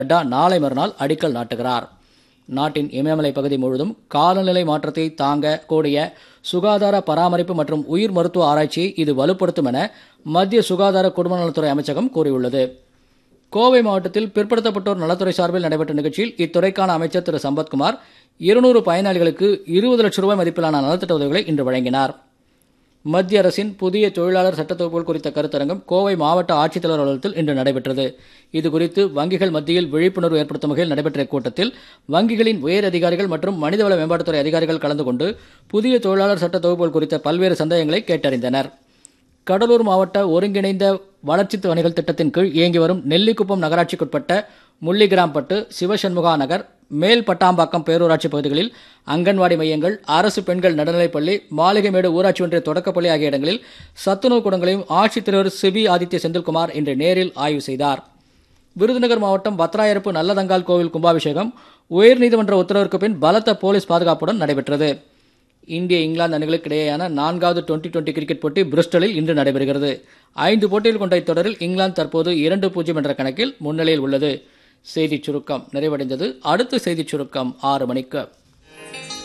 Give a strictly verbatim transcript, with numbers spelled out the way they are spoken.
நட்டா நாளை மறுநாள் அடிக்கல் நாட்டுகிறார். நாட்டின் இமயமலை பகுதி முழுவதும் காலநிலை மாற்றத்தை தாங்க கூடிய சுகாதார பராமரிப்பு மற்றும் உயிர் மருத்துவ ஆராய்ச்சியை இது வலுப்படுத்தும் என மத்திய சுகாதார குடும்ப நலத்துறை அமைச்சகம் கூறியுள்ளது. கோவை மாவட்டத்தில் பிற்படுத்தப்பட்டோர் நலத்துறை சார்பில் நடைபெற்ற நிகழ்ச்சியில் இத்துறைக்கான அமைச்சர் திரு சம்பத்குமார் இருநூறு பயனாளிகளுக்கு இருபது லட்சம் ரூபாய் மதிப்பிலான நலத்திட்ட உதவிகளை இன்று வழங்கினார். மத்திய அரசின் புதிய தொழிலாளர் சட்ட தொகுப்புகள் குறித்த கருத்தரங்கம் கோவை மாவட்ட ஆட்சித்தலைவர் அலுவலகத்தில் இன்று நடைபெற்றது. இதுகுறித்து வங்கிகள் மத்தியில் விழிப்புணர்வு ஏற்படுத்தும் வகையில் நடைபெற்ற கூட்டத்தில் வங்கிகளின் உயர் அதிகாரிகள் மற்றும் மனிதவள மேம்பாட்டுத்துறை அதிகாரிகள் கலந்து கொண்டு புதிய தொழிலாளர் சட்ட தொகுப்புகள் குறித்த பல்வேறு சந்தேகங்களை கேட்டறிந்தனர். கடலூர் மாவட்ட ஒருங்கிணைந்த வளர்ச்சித் பணிகள் திட்டத்தின் கீழ் இயங்கி வரும் நெல்லிக்குப்பம் நகராட்சிக்குட்பட்ட முள்ளிகிராம்பட்டு, சிவசண்முகா நகர், மேல் பட்டாம்பாக்கம் பேரூராட்சி பகுதிகளில் அங்கன்வாடி மையங்கள், அரசு பெண்கள் நடுநிலைப்பள்ளி, மாளிகைமேடு ஊராட்சி ஒன்றிய தொடக்கப்பள்ளி ஆகிய இடங்களில் சத்துணவு கூடங்களையும் ஆட்சித்தலைவர் சிபி ஆதித்ய செந்தில்குமார் இன்று நேரில் ஆய்வு செய்தார். விருதுநகர் மாவட்டம் பத்ராயரப்பு நல்லதங்கால் கோவில் கும்பாபிஷேகம் உயர்நீதிமன்ற உத்தரவிற்கு பின் பலத்த போலீஸ் பாதுகாப்புடன் நடைபெற்றது. இந்திய இங்கிலாந்து அணிகளுக்கு இடையேயான நான்காவது டுவெண்டி டுவெண்டி கிரிக்கெட் போட்டி பிரிஸ்டலில் இன்று நடைபெறுகிறது. ஐந்து போட்டிகள் கொண்ட இத்தொடரில் இங்கிலாந்து தற்போது இரண்டு பூஜ்ஜியம் என்ற கணக்கில் முன்னிலையில் உள்ளது. செய்திச் சுருக்கம் நிறைவடைந்தது. அடுத்த செய்திச் சுருக்கம் ஆறு மணிக்கு.